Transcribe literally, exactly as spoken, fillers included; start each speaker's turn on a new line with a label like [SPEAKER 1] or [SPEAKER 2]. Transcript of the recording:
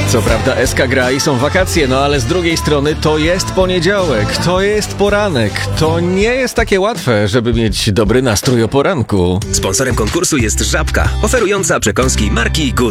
[SPEAKER 1] Co prawda S K gra i są wakacje, no ale z drugiej strony to jest poniedziałek, to jest poranek. To nie jest takie łatwe, żeby mieć dobry nastrój o poranku.
[SPEAKER 2] Sponsorem konkursu jest Żabka, oferująca przekąski marki Good.